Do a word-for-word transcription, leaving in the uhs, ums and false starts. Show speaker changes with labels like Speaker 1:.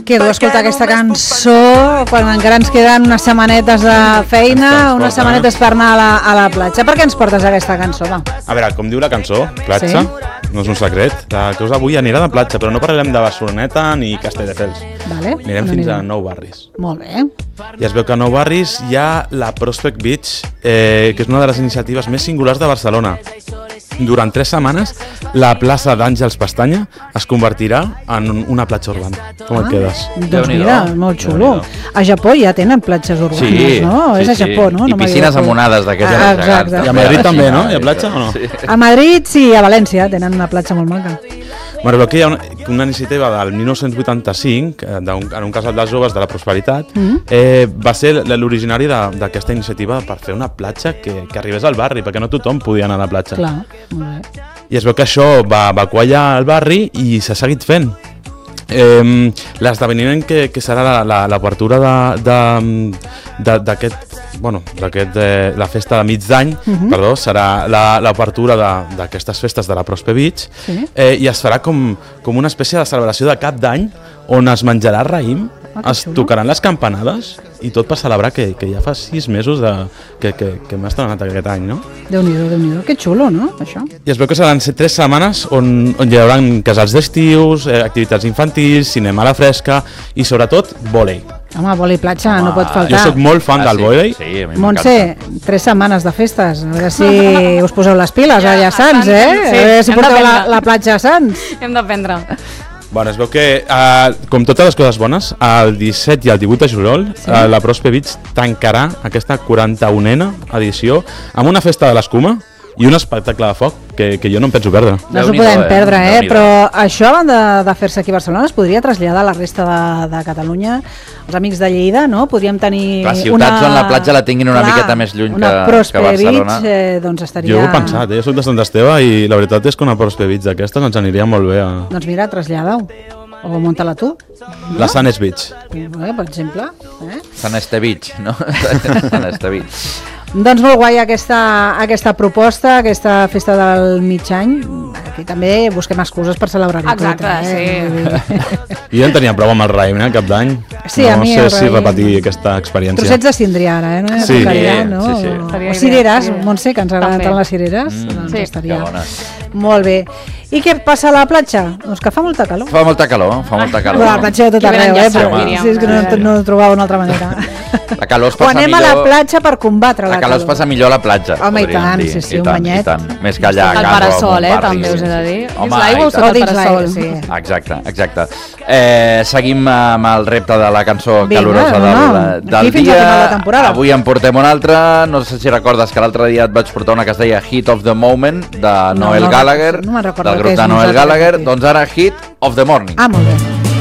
Speaker 1: Que dur escoltar aquesta cançó quan encara ens queden unes setmanetes de feina, unes setmanetes per anar a la, a la platja. Per què ens portes aquesta cançó, va?
Speaker 2: A veure, com diu la cançó, platja, sí? No és un secret. La cosa avui anirà de platja, però no parlarem de Barceloneta ni Castelldefels.
Speaker 1: Vale.
Speaker 2: Anirem fins a Nou Barris.
Speaker 1: Molt bé.
Speaker 2: I es veu que a Nou Barris hi ha la Prospect Beach, eh, que és una de les iniciatives més singulars de Barcelona. Durant tres setmanes, la plaça d'Àngels Pestanya es convertirà en una platja urbana. Com et quedes?
Speaker 1: Doncs mira, molt xulo. A Japó ja tenen platges urbanes,
Speaker 3: sí,
Speaker 1: no?
Speaker 3: Sí,
Speaker 1: és a Japó,
Speaker 3: sí.
Speaker 1: no?
Speaker 3: I
Speaker 1: no
Speaker 3: piscines amonades d'aquestes.
Speaker 1: Ah, exacte.
Speaker 2: I a Madrid també, no? Hi ha platja o no?
Speaker 3: Sí.
Speaker 1: A Madrid sí, a València tenen una platja molt maca.
Speaker 2: Bueno, però aquí hi ha una, una iniciativa del dinou vuitanta-cinc, eh, un, en un casal de joves de la Prosperitat, mm-hmm. eh, va ser l'originari d'aquesta iniciativa per fer una platja que, que arribés al barri, perquè no tothom podia anar a la platja.
Speaker 1: Clar, molt bé.
Speaker 2: I es veu que això va, va quallar al barri i s'ha seguit fent. Eh, L'esdeveniment que, que serà l'obertura d'aquest, bueno, d'aquest, eh, la festa de mig d'any, uh-huh. perdó, serà l'obertura d'aquestes festes de la Prospe Beach, sí. eh, i es farà com, com una espècie de celebració de cap d'any on es menjarà raïm, ah, es xulo. Tocaran les campanades i tot per celebrar que, que ja fa sis mesos de, que, que, que m'ha estrenat aquest any, no?
Speaker 1: Déu-n'hi-do, Déu-n'hi-do, que xulo, no, això?
Speaker 2: I es veu que seran tres setmanes on, on hi haurà casals d'estius, eh, activitats infantils, cinema a la fresca i sobretot vòlei.
Speaker 1: Home, vòlei platja Home, no pot faltar.
Speaker 2: Jo sóc molt fan ah, del
Speaker 3: sí,
Speaker 2: vòlei.
Speaker 3: Sí, a mi
Speaker 1: Montse, tres setmanes de festes, a veure si us poseu les piles ja, allà a Sants, eh? Sí, a veure si porteu la, la platja a Sants.
Speaker 4: Hem d'aprendre.
Speaker 2: Bueno, es veu que, eh, com totes les coses bones, el disset i el divuit de juliol, sí. eh, la Prospe Beach tancarà aquesta quaranta-unena edició amb una festa de l'escuma i un espectacle de foc que, que jo no em penso perdre.
Speaker 1: No us ho podem perdre, eh? Però això, a banda de fer-se aquí a Barcelona, es podria traslladar a la resta de, de Catalunya. Els amics de Lleida, no? Podríem tenir
Speaker 3: les ciutats
Speaker 1: una...
Speaker 3: on la platja la tinguin una Clar, miqueta més lluny que, que Barcelona.
Speaker 1: Beach, eh, doncs estaria...
Speaker 2: Jo ho he pensat, eh? Jo soc de Sant Esteve i la veritat és que una Prospe Beach d'aquestes ens aniria molt bé a...
Speaker 1: Doncs mira, trasllada-ho. O munta-la tu. No?
Speaker 2: La Sanes Beach.
Speaker 1: Eh, per exemple. Eh?
Speaker 3: Sant Este Beach, no? Sant Este Beach.
Speaker 1: Doncs molt guai aquesta, aquesta proposta, aquesta festa del mig any. Aquí també busquem excuses per celebrar-ho.
Speaker 4: Exacte, tot, eh?
Speaker 1: sí.
Speaker 2: I ja en tenia prou amb el raïm, eh, cap d'any.
Speaker 1: Sí,
Speaker 2: no
Speaker 1: a mi
Speaker 2: sé
Speaker 1: el
Speaker 2: si
Speaker 1: raïm...
Speaker 2: repetir aquesta experiència.
Speaker 1: Trossets de cindrià, ara, eh? No?
Speaker 2: Sí.
Speaker 1: Tocaria, no?
Speaker 3: sí, sí.
Speaker 1: O cireres, Montse, que ens agraden tant les cireres.
Speaker 3: Mm,
Speaker 1: doncs
Speaker 4: sí.
Speaker 1: estaria
Speaker 3: Que bones.
Speaker 1: molt bé. I què passa a la platja? Doncs que fa molta calor.
Speaker 3: Fa molta calor, fa molta calor.
Speaker 1: Però a la platja de tot arreu, eh? Però sí, és que no, no ho trobava una altra manera.
Speaker 3: La calor es
Speaker 1: O
Speaker 3: passa
Speaker 1: anem
Speaker 3: millor...
Speaker 1: a la platja per combatre la,
Speaker 3: la calor. es passa millor a la platja,
Speaker 1: Home, i
Speaker 3: podríem
Speaker 1: tant,
Speaker 3: dir.
Speaker 1: sí, sí,
Speaker 3: I
Speaker 1: un
Speaker 3: tant,
Speaker 1: banyet.
Speaker 3: I tant. Més que allà a
Speaker 4: El
Speaker 3: casa o
Speaker 4: parasol,
Speaker 3: en
Speaker 4: eh,
Speaker 3: un barri.
Speaker 4: també us he de dir.
Speaker 3: Home,
Speaker 4: Dins l'aigua o
Speaker 3: i
Speaker 4: sota el
Speaker 1: tant.
Speaker 4: parasol?
Speaker 1: Sí.
Speaker 3: Exacte, exacte. Eh, seguim amb el repte de la cançó
Speaker 1: Vinga,
Speaker 3: calorosa
Speaker 1: no,
Speaker 3: del,
Speaker 1: no.
Speaker 3: del
Speaker 1: Aquí fins
Speaker 3: dia.
Speaker 1: al final de la temporada.
Speaker 3: Avui en portem una altra. No sé si recordes que l'altre dia et vaig portar una que es deia Hit of the Moment, de
Speaker 1: No,
Speaker 3: Noel
Speaker 1: no,
Speaker 3: Gallagher,
Speaker 1: no me'n recordo
Speaker 3: del
Speaker 1: què
Speaker 3: grup
Speaker 1: és,
Speaker 3: de
Speaker 1: no
Speaker 3: Noel
Speaker 1: us ho
Speaker 3: Gallagher.
Speaker 1: recordo.
Speaker 3: Doncs ara Hit of the Morning.
Speaker 1: Ah, molt bé.